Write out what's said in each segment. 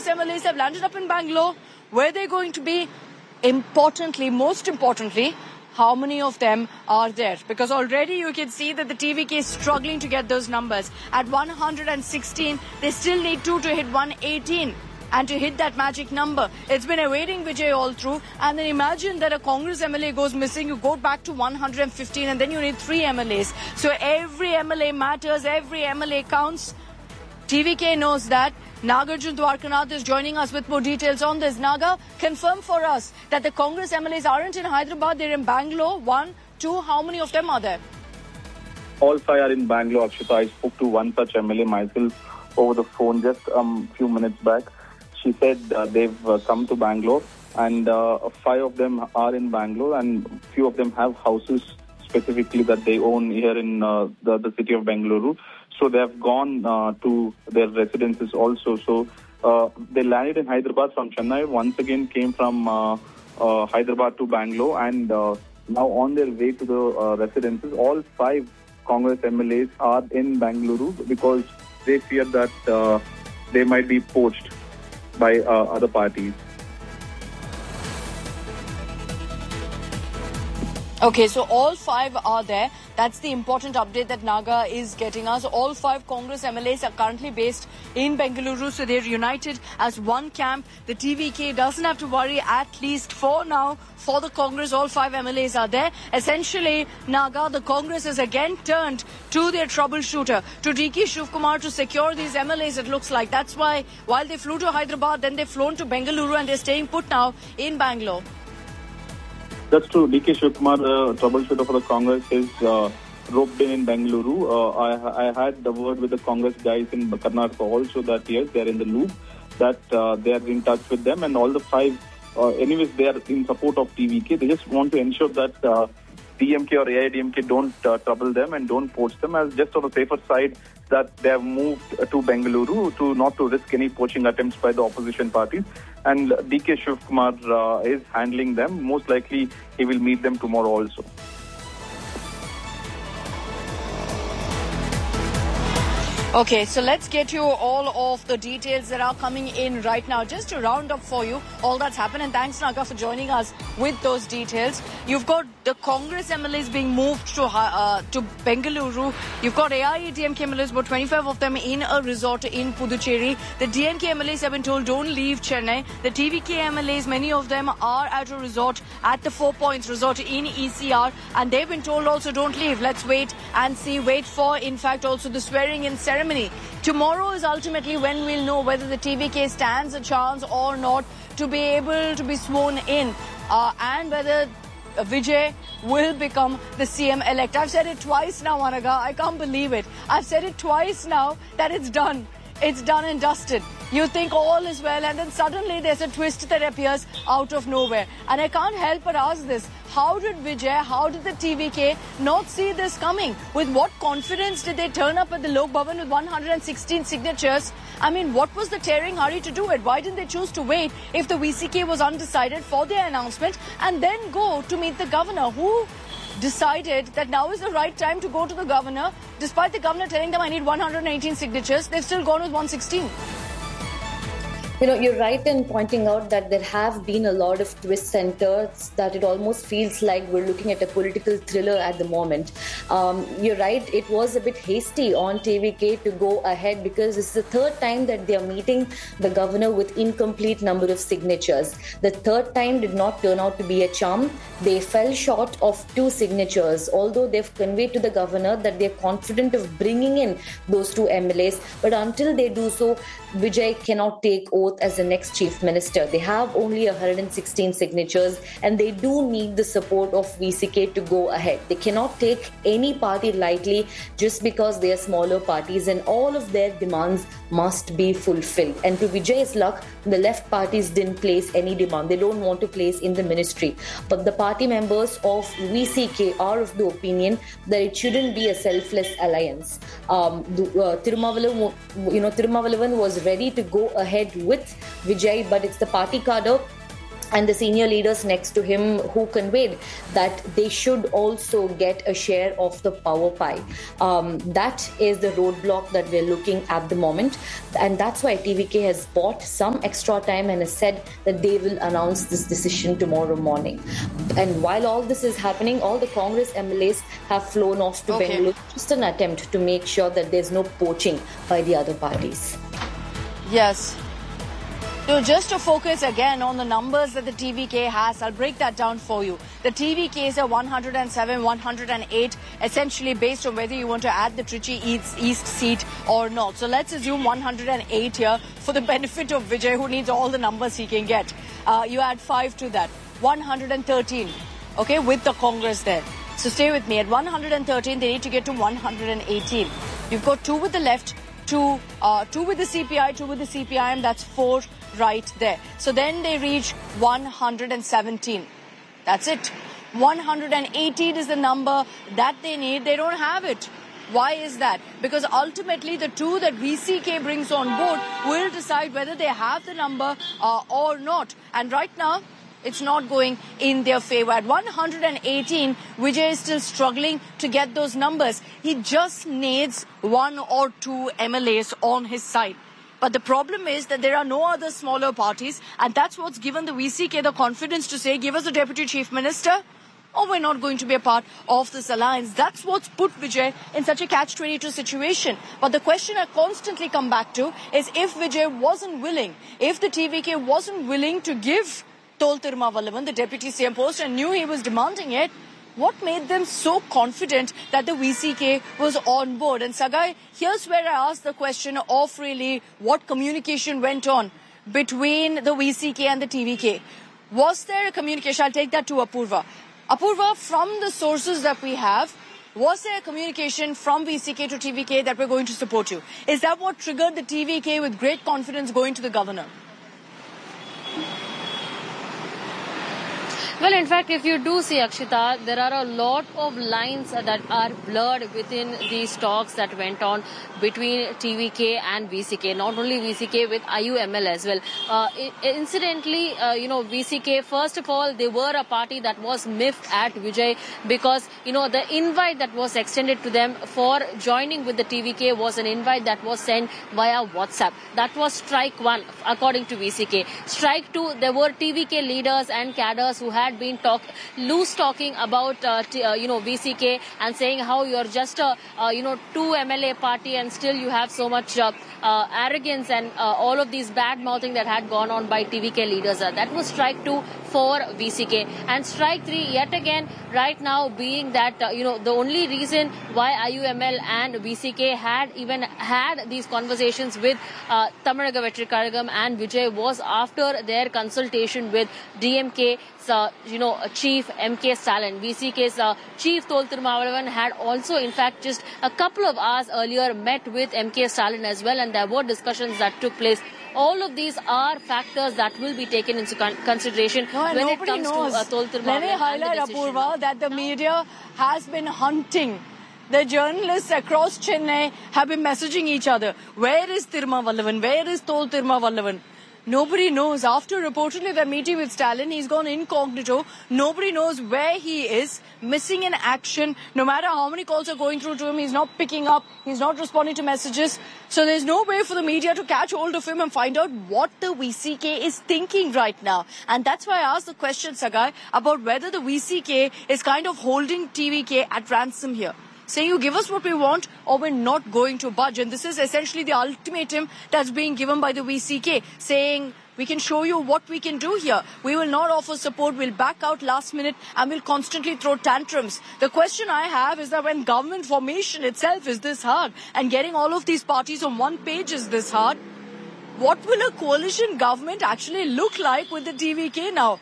Congress MLAs have landed up in Bangalore. Where they're going to be? Importantly, most importantly, how many of them are there? Because already you can see that the TVK is struggling to get those numbers. At 116, they still need to hit 118. And to hit that magic number, it's been awaiting Vijay all through. And then imagine that a Congress MLA goes missing, you go back to 115 and then you need 3 MLAs. So every MLA matters, every MLA counts. TVK knows that. Nagarjun Dwarkanath is joining us with more details on this. Naga, confirm for us that the Congress MLAs aren't in Hyderabad, they're in Bangalore. 1, 2, how many of them are there? All 5 are in Bangalore, Akshita. I spoke to one such MLA myself over the phone just a few minutes back. She said they've come to Bangalore and 5 of them are in Bangalore and few of them have houses specifically that they own here in the city of Bengaluru. So they have gone to their residences also. So they landed in Hyderabad from Chennai, once again came from Hyderabad to Bangalore and now on their way to the residences. All 5 Congress MLAs are in Bengaluru because they fear that they might be poached by other parties. Okay, so all 5 are there. That's the important update that Naga is getting us. All 5 Congress MLAs are currently based in Bengaluru, so they're united as one camp. The TVK doesn't have to worry, at least for now. For the Congress, all 5 MLAs are there. Essentially, Naga, the Congress has again turned to their troubleshooter, to DK Shivkumar, to secure these MLAs, it looks like. That's why, while they flew to Hyderabad, then they've flown to Bengaluru and they're staying put now in Bangalore. That's true. DK Shivkumar, the troubleshooter for the Congress, is roped in Bengaluru. I had the word with the Congress guys in Karnataka also that yes, they are in the loop, that they are in touch with them, and all the 5, anyways, they are in support of TVK. They just want to ensure that DMK or AIDMK don't trouble them and don't poach them, as just on the safer side that they have moved to Bengaluru to not to risk any poaching attempts by the opposition parties. And DK Shivkumar is handling them. Most likely he will meet them tomorrow also. Okay, so let's get you all of the details that are coming in right now. Just to round up for you all that's happened, and thanks Naga for joining us with those details. You've got the Congress MLAs being moved to Bengaluru. You've got AIADMK MLAs, about 25 of them in a resort in Puducherry. The DMK MLAs have been told don't leave Chennai. The TVK MLAs, many of them are at a resort at the 4 Points Resort in ECR, and they've been told also don't leave. Let's wait and see. Wait for, in fact, also the swearing-in ceremony. Tomorrow is ultimately when we'll know whether the TVK stands a chance or not to be able to be sworn in, and whether Vijay will become the CM-elect. I've said it twice now, Anaga. I can't believe it. I've said it twice now that it's done. It's done and dusted. You think all is well, and then suddenly there's a twist that appears out of nowhere. And I can't help but ask this. How did Vijay, how did the TVK not see this coming? With what confidence did they turn up at the Lok Bhavan with 116 signatures? I mean, what was the tearing hurry to do it? Why didn't they choose to wait if the VCK was undecided for their announcement and then go to meet the governor, who decided that now is the right time to go to the governor? Despite the governor telling them I need 118 signatures, they've still gone with 116. You know, you're right in pointing out that there have been a lot of twists and turns, that it almost feels like we're looking at a political thriller at the moment. You're right, it was a bit hasty on TVK to go ahead because it's the 3rd time that they are meeting the governor with incomplete number of signatures. The 3rd time did not turn out to be a charm. They fell short of 2 signatures, although they've conveyed to the governor that they're confident of bringing in those 2 MLAs. But until they do so, Vijay cannot take oath as the next chief minister. They have only 116 signatures and they do need the support of VCK to go ahead. They cannot take any party lightly just because they are smaller parties, and all of their demands must be fulfilled. And to Vijay's luck, the left parties didn't place any demand. They don't want to place in the ministry. But the party members of VCK are of the opinion that it shouldn't be a selfless alliance. Tirumavalavan was ready to go ahead with Vijay, but it's the party cadre and the senior leaders next to him who conveyed that they should also get a share of the power pie. That is the roadblock that we're looking at the moment. And that's why TVK has bought some extra time and has said that they will announce this decision tomorrow morning. And while all this is happening, all the Congress MLAs have flown off to Bengaluru, just an attempt to make sure that there's no poaching by the other parties. Yes. So just to focus again on the numbers that the TVK has, I'll break that down for you. The TVK is a 107, 108, essentially based on whether you want to add the Trichy East seat or not. So let's assume 108 here for the benefit of Vijay, who needs all the numbers he can get. You add 5 to that. 113, okay, with the Congress there. So stay with me. At 113, they need to get to 118. You've got 2 with the left, 2 with the CPI, 2 with the CPIM. That's 4 right there. So then they reach 117. That's it. 118 is the number that they need. They don't have it. Why is that? Because ultimately the 2 that VCK brings on board will decide whether they have the number or not. And right now, it's not going in their favor. At 118, Vijay is still struggling to get those numbers. He just needs 1 or 2 MLAs on his side. But the problem is that there are no other smaller parties, and that's what's given the VCK the confidence to say, give us a deputy chief minister, or we're not going to be a part of this alliance. That's what's put Vijay in such a catch-22 situation. But the question I constantly come back to is, if Vijay wasn't willing, if the TVK wasn't willing to give Tol Tirumavallavan the deputy CM post and knew he was demanding it, what made them so confident that the VCK was on board? And Sagai, here's where I ask the question of really what communication went on between the VCK and the TVK. Was there a communication? I'll take that to Apurva. Apurva, from the sources that we have, was there a communication from VCK to TVK that we're going to support you? Is that what triggered the TVK with great confidence going to the governor? Well, in fact, if you do see, Akshita, there are a lot of lines that are blurred within these talks that went on between TVK and VCK. Not only VCK, with IUML as well. Incidentally, VCK, first of all, they were a party that was miffed at Vijay because, the invite that was extended to them for joining with the TVK was an invite that was sent via WhatsApp. That was strike 1, according to VCK. Strike 2, there were TVK leaders and cadres who had been loose talking about VCK and saying how you're just a 2 MLA party and still you have so much arrogance and all of these bad mouthing that had gone on by TVK leaders. That was strike 2 for VCK. And strike 3 yet again right now being that the only reason why IUML and VCK had even had these conversations with Tamaraga Vetrikazhagam and Vijay was after their consultation with DMK Chief MK Stalin. VCK's Chief Tol Tirumavallavan had also, in fact, just a couple of hours earlier met with MK Stalin as well, and there were discussions that took place. All of these are factors that will be taken into consideration when it comes to Tol Tirumavallavan. Let me highlight, Apurva, that the media has been hunting. The journalists across Chennai have been messaging each other. Where is Tirumavallavan? Where is Tol Tirumavallavan? Nobody knows. After reportedly the meeting with Stalin, he's gone incognito. Nobody knows where he is, missing in action. No matter how many calls are going through to him, he's not picking up. He's not responding to messages. So there's no way for the media to catch hold of him and find out what the VCK is thinking right now. And that's why I asked the question, Sagai, about whether the VCK is kind of holding TVK at ransom here, saying you give us what we want or we're not going to budge. And this is essentially the ultimatum that's being given by the VCK, saying we can show you what we can do here. We will not offer support, we'll back out last minute and we'll constantly throw tantrums. The question I have is that when government formation itself is this hard and getting all of these parties on one page is this hard, what will a coalition government actually look like with the TVK now?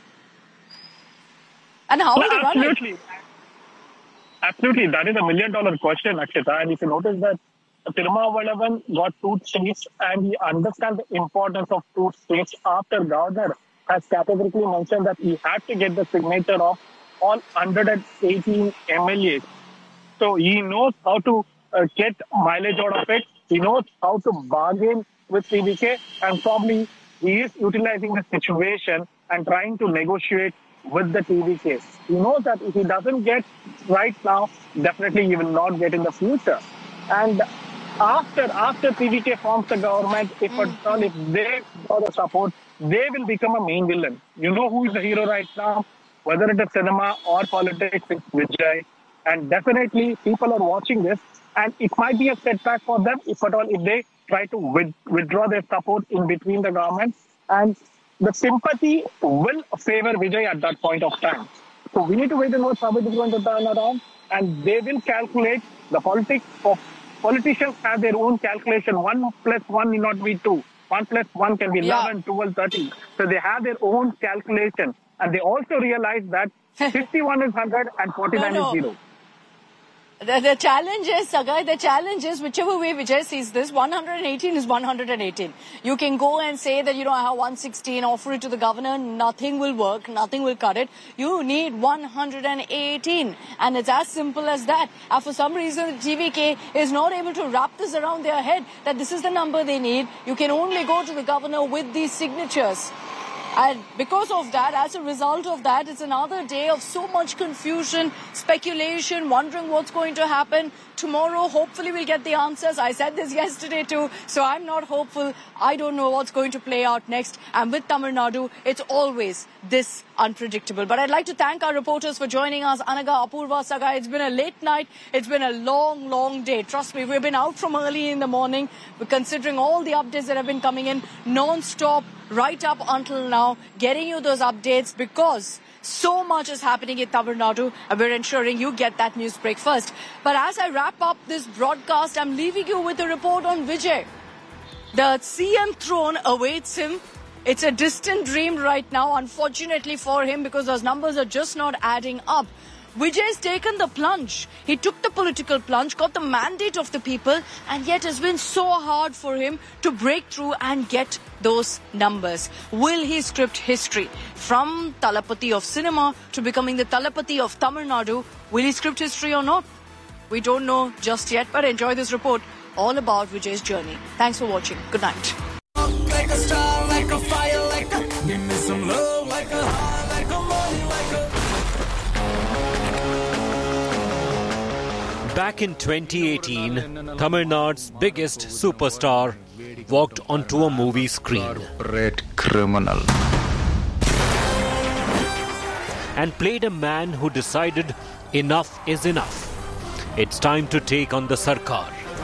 And how will they run it? Absolutely, that is $1 million question, Akshita. And if you notice that Tirumavallavan got 2 states and he understands the importance of 2 states after Governor has categorically mentioned that he had to get the signature of all 118 MLAs. So he knows how to get mileage out of it. He knows how to bargain with TVK, and probably he is utilizing the situation and trying to negotiate with the TVK. He knows that if he doesn't get right now, definitely he will not get in the future. And after TVK forms the government, if they got the support, they will become a main villain. You know who is the hero right now? Whether it is cinema or politics, it's Vijay. And definitely people are watching this, and it might be a setback for them if they try to withdraw their support in between the governments. And the sympathy will favor Vijay at that point of time. So we need to wait and watch how it is going to turn around. And they will calculate the politics of politicians have their own calculation. 1 plus 1 need not be 2. 1 plus 1 can be 11, 12, 13. So they have their own calculation. And they also realize that 51 is 100 and 49 is 0. The challenge is, Sagai, whichever way Vijay sees this, 118 is 118. You can go and say that, I have 116, offer it to the governor, nothing will work, nothing will cut it. You need 118. And it's as simple as that. And for some reason, TVK is not able to wrap this around their head, that this is the number they need. You can only go to the governor with these signatures. And because of that, as a result of that, it's another day of so much confusion, speculation, wondering what's going to happen. Tomorrow, hopefully, we'll get the answers. I said this yesterday too, so I'm not hopeful. I don't know what's going to play out next. And with Tamil Nadu, it's always this unpredictable. But I'd like to thank our reporters for joining us. Anaga, Apurva, Sagai, it's been a late night. It's been a long, long day. Trust me, we've been out from early in the morning. We're considering all the updates that have been coming in non-stop right up until now, getting you those updates because so much is happening in Tamil Nadu and we're ensuring you get that news break first. But as I wrap up this broadcast, I'm leaving you with a report on Vijay. The CM throne awaits him. It's a distant dream right now, unfortunately for him, because those numbers are just not adding up. Vijay's taken the plunge. He took the political plunge, got the mandate of the people, and yet it's been so hard for him to break through and get those numbers. Will he script history? From Talapati of cinema to becoming the Talapati of Tamil Nadu, will he script history or not? We don't know just yet, but enjoy this report all about Vijay's journey. Thanks for watching. Good night. Like a star, like a fire, like a give me some love, like a high, like a money, like a. Back in 2018, Tamil Nadu's biggest superstar walked onto a movie screen. Red criminal. And played a man who decided enough is enough. It's time to take on the Sarkar.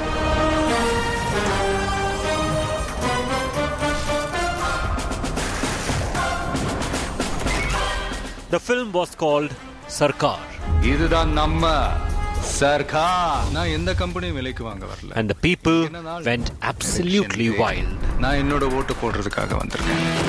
The film was called Sarkar. இதுதான் நம்ம சர்க்கார். நான் எந்த கம்பெனியும் விலைக்கு வாங்க வரல. And the people went absolutely wild. நான் என்னோட ஓட்டு போடுறதுக்காக வந்திருக்கேன்.